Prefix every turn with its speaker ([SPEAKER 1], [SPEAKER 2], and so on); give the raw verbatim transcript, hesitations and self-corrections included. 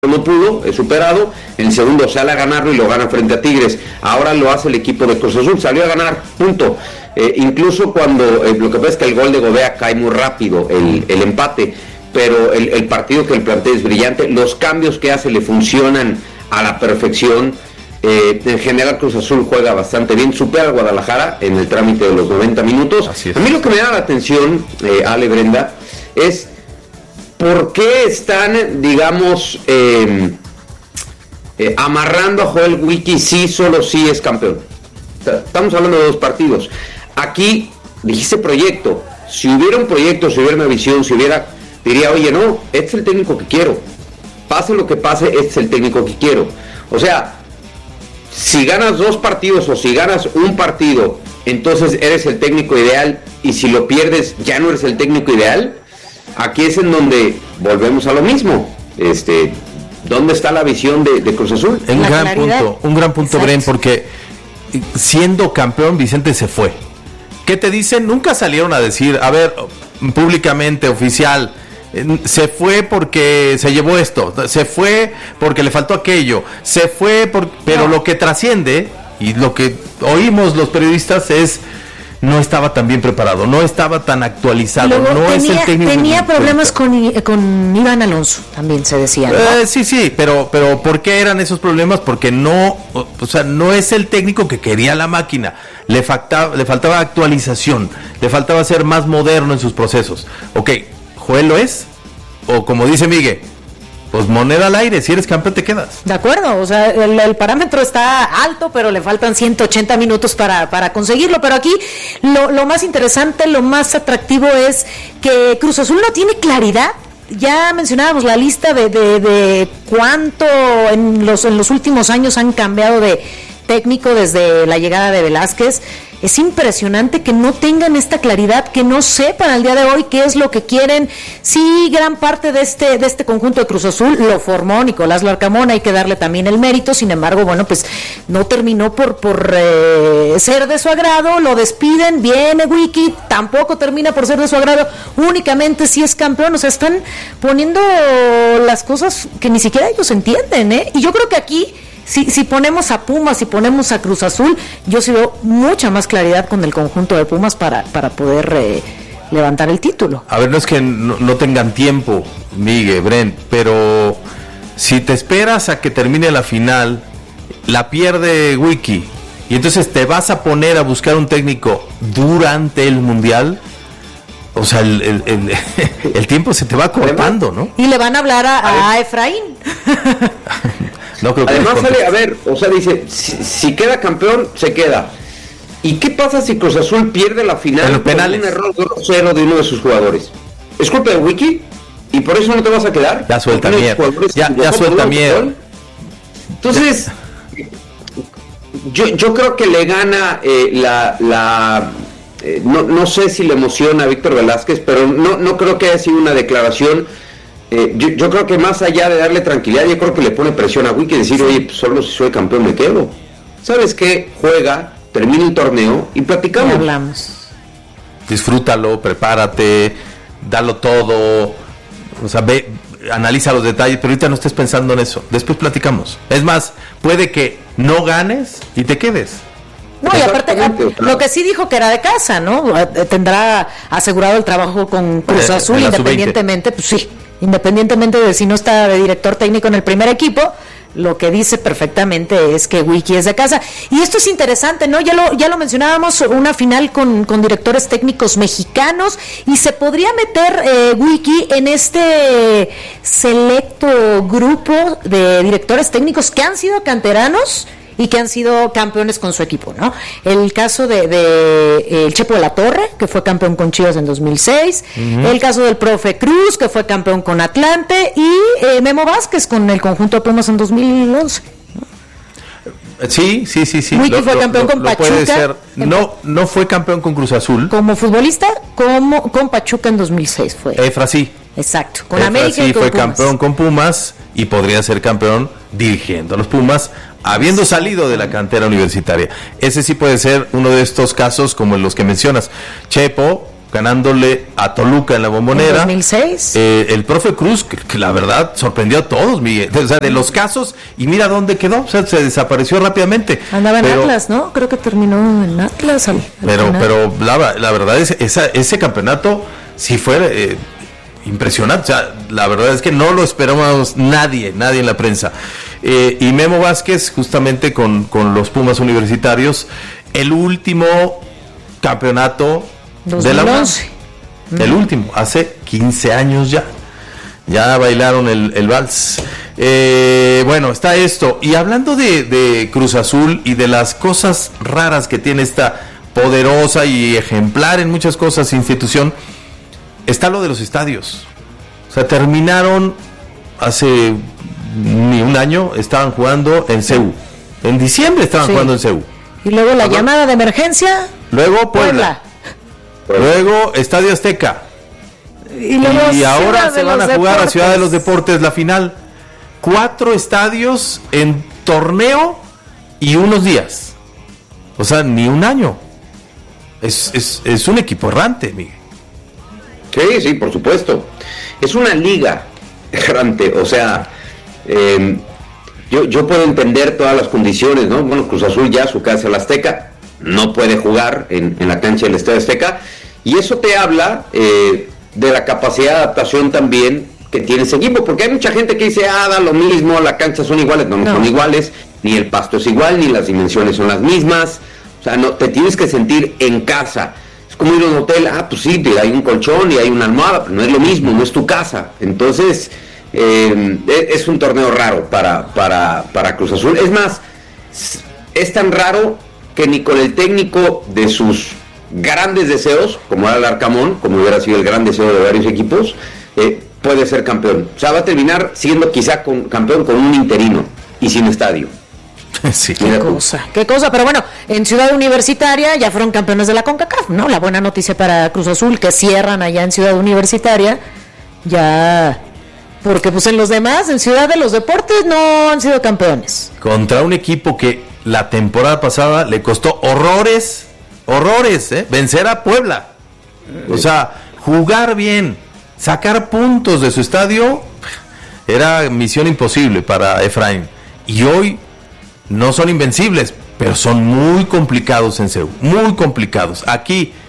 [SPEAKER 1] no pudo, es superado. En el segundo sale a ganarlo y lo gana frente a Tigres. Ahora lo hace el equipo de Cruz Azul, salió a ganar, punto. Eh, incluso cuando, eh, lo que pasa es que el gol de Gobea cae muy rápido, el, el empate, pero el, el partido que él plantea es brillante, los cambios que hace le funcionan a la perfección. Eh, en general Cruz Azul juega bastante bien, supera al Guadalajara en el trámite de los noventa minutos. A mí lo que me da la atención, eh, Ale, Brenda, es por qué están, digamos, eh, eh, amarrando a Joel Wiki sí, solo sí es campeón. Estamos hablando de dos partidos. Aquí dijiste proyecto. Si hubiera un proyecto, si hubiera una visión, si hubiera, diría, oye, no, este es el técnico que quiero. Pase lo que pase, este es el técnico que quiero. O sea, si ganas dos partidos o si ganas un partido, entonces eres el técnico ideal, y si lo pierdes, ya no eres el técnico ideal. Aquí es en donde volvemos a lo mismo. Este, ¿dónde está la visión de, de Cruz Azul?
[SPEAKER 2] Un gran claridad. punto, un gran punto, Exacto. Bren, porque siendo campeón, Vicente se fue. ¿Qué te dicen? Nunca salieron a decir, a ver, públicamente, oficial, se fue porque se llevó esto, se fue porque le faltó aquello, se fue por... pero no. Lo que trasciende y lo que oímos los periodistas es no estaba tan bien preparado, no estaba tan actualizado.
[SPEAKER 3] Luego,
[SPEAKER 2] no
[SPEAKER 3] tenía,
[SPEAKER 2] es el técnico
[SPEAKER 3] tenía problemas con, con Iván Alonso, también se decía, ¿no?
[SPEAKER 2] Eh, sí, sí, pero pero ¿por qué eran esos problemas? Porque no, o sea, no es el técnico que quería la máquina. Le faltaba, le faltaba actualización, le faltaba ser más moderno en sus procesos. Ok, Joel lo es, o como dice Miguel, pues moneda al aire, si eres campeón te quedas.
[SPEAKER 3] De acuerdo, o sea, el, el parámetro está alto, pero le faltan ciento ochenta minutos para, para conseguirlo. Pero aquí lo, lo más interesante, lo más atractivo es que Cruz Azul no tiene claridad. Ya mencionábamos la lista de, de, de cuánto en los, en los últimos años han cambiado de técnico desde la llegada de Velázquez. Es impresionante que no tengan esta claridad, que no sepan al día de hoy qué es lo que quieren. Sí, gran parte de este de este conjunto de Cruz Azul lo formó Nicolás Larcamón, hay que darle también el mérito. Sin embargo, bueno, pues no terminó por por eh, ser de su agrado, lo despiden, viene Wiki, tampoco termina por ser de su agrado, únicamente si es campeón. O sea, están poniendo las cosas que ni siquiera ellos entienden, ¿eh? Y yo creo que aquí, Si, si ponemos a Pumas, si ponemos a Cruz Azul, yo sí veo mucha más claridad con el conjunto de Pumas para, para poder eh, levantar el título.
[SPEAKER 2] A ver, no es que no, no tengan tiempo, Miguel, Bren, pero si te esperas a que termine la final, la pierde Wiki, y entonces te vas a poner a buscar un técnico durante el Mundial, o sea, el, el, el, el tiempo se te va cortando, ¿no?
[SPEAKER 3] Y le van a hablar a, a Efraín.
[SPEAKER 2] No creo que
[SPEAKER 1] Además sale, a ver, o sea, dice, si, si queda campeón, se queda. ¿Y qué pasa si Cruz Azul pierde la final
[SPEAKER 2] por un
[SPEAKER 1] error grosero de uno de sus jugadores? ¿Es culpa de Wiki? ¿Y por eso no te vas a quedar?
[SPEAKER 2] Ya suelta miedo. Ya, ya suelta miedo.
[SPEAKER 1] Entonces, yo, yo creo que le gana eh, la... la eh, no, no sé si le emociona a Víctor Velázquez, pero no, no creo que haya sido una declaración... Eh, yo, yo creo que más allá de darle tranquilidad, yo creo que le pone presión a Wiki y decir, oye, pues solo si soy campeón me quedo. ¿Sabes qué? Juega, termina el torneo y platicamos.
[SPEAKER 3] Hablamos.
[SPEAKER 2] Disfrútalo, prepárate, dalo todo, o sea, ve, analiza los detalles, pero ahorita no estés pensando en eso. Después platicamos. Es más, puede que no ganes y te quedes.
[SPEAKER 3] No, y aparte, lo que sí dijo que era de casa, ¿no? Tendrá asegurado el trabajo con Cruz Azul, eh, independientemente, pues sí, independientemente de si no está de director técnico en el primer equipo, lo que dice perfectamente es que Wiki es de casa. Y esto es interesante, ¿no? Ya lo, ya lo mencionábamos, una final con, con directores técnicos mexicanos, y se podría meter eh, Wiki en este selecto grupo de directores técnicos que han sido canteranos y que han sido campeones con su equipo, ¿no? El caso de, de eh, el Chepo de la Torre, que fue campeón con Chivas en dos mil seis, uh-huh. El caso del profe Cruz, que fue campeón con Atlante, y eh, Memo Vázquez con el conjunto de Pumas en dos mil once.
[SPEAKER 2] Sí, sí, sí, sí.
[SPEAKER 3] Wiki fue campeón lo, con lo Pachuca.
[SPEAKER 2] Puede ser. No, no fue campeón con Cruz Azul.
[SPEAKER 3] Como futbolista, como con Pachuca en dos mil seis fue.
[SPEAKER 2] Efra sí.
[SPEAKER 3] Exacto. Con
[SPEAKER 2] Efra
[SPEAKER 3] América
[SPEAKER 2] sí
[SPEAKER 3] y con
[SPEAKER 2] fue
[SPEAKER 3] Pumas.
[SPEAKER 2] Campeón con Pumas y podría ser campeón dirigiendo a los Pumas, habiendo salido de la cantera universitaria. Ese sí puede ser uno de estos casos como los que mencionas. Chepo ganándole a Toluca en la Bombonera.
[SPEAKER 3] ¿En dos mil seis?
[SPEAKER 2] Eh, el profe Cruz, que, que la verdad sorprendió a todos, Miguel. O sea, de los casos, y mira dónde quedó, o sea, se desapareció rápidamente.
[SPEAKER 3] Andaba en
[SPEAKER 2] pero,
[SPEAKER 3] Atlas, ¿no? Creo que terminó en Atlas. Al, al
[SPEAKER 2] pero
[SPEAKER 3] final.
[SPEAKER 2] pero la, la verdad es esa, ese campeonato sí fue eh, impresionante. O sea, la verdad es que no lo esperábamos nadie, nadie en la prensa. Eh, y Memo Vázquez, justamente con, con los Pumas Universitarios, el último campeonato de la U N A M. El último, hace quince años ya. Ya bailaron el, el vals. Eh, bueno, está esto. Y hablando de, de Cruz Azul y de las cosas raras que tiene esta poderosa y ejemplar en muchas cosas institución, está lo de los estadios. O sea, terminaron hace ni un año, estaban jugando en C U. En diciembre estaban sí. jugando en C U.
[SPEAKER 3] Y luego la ¿Perdón? llamada de emergencia.
[SPEAKER 2] Luego Puebla. Puebla. Luego Estadio Azteca.
[SPEAKER 3] Y, luego
[SPEAKER 2] y ahora se van a jugar deportes. a Ciudad de los Deportes la final. Cuatro estadios en torneo y unos días. O sea, ni un año. Es, es, es un equipo errante, Miguel.
[SPEAKER 1] Sí, sí, por supuesto. Es una liga errante. O sea, eh, yo, yo puedo entender todas las condiciones, ¿no? Bueno, Cruz Azul ya, su casa el Azteca, no puede jugar en, en la cancha del Estadio Azteca. Y eso te habla eh, de la capacidad de adaptación también que tiene ese equipo, porque hay mucha gente que dice, ah, da lo mismo, las canchas son iguales. No, no, no son iguales, ni el pasto es igual, ni las dimensiones son las mismas. O sea, no, te tienes que sentir en casa. Es como ir a un hotel, ah, pues sí, hay un colchón y hay una almohada, pero no es lo mismo, no es tu casa. Entonces, eh, es un torneo raro para, para, para Cruz Azul. Es más, es tan raro que ni con el técnico de sus grandes deseos, como era el Arcamón, como hubiera sido el gran deseo de varios equipos, eh, puede ser campeón. O sea, va a terminar siendo quizá con, campeón con un interino y sin estadio.
[SPEAKER 2] Sí.
[SPEAKER 3] Qué cosa, qué cosa, pero bueno, en Ciudad Universitaria ya fueron campeones de la CONCACAF, ¿no? La buena noticia para Cruz Azul, que cierran allá en Ciudad Universitaria, ya, porque pues en los demás, en Ciudad de los Deportes no han sido campeones.
[SPEAKER 2] Contra un equipo que la temporada pasada le costó horrores, horrores, ¿eh? Vencer a Puebla. O sea, jugar bien, sacar puntos de su estadio, era misión imposible para Efraín. Y hoy no son invencibles, pero son muy complicados en C U, muy complicados. Aquí